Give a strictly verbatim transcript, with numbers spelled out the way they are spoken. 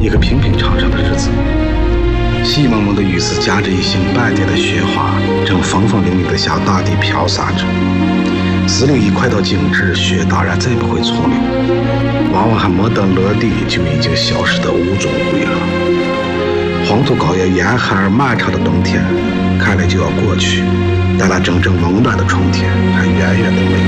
一个平平常常的日子。细蒙蒙的雨丝夹着一星半点的雪花，正风风凛凛地向大地飘洒着。四零一快到静止，雪当然再不会从流，往往还没等落地，就已经消失得无踪无影了。黄土高原严寒而漫长的冬天，看来就要过去，但那真正温暖的春天还远远的没有。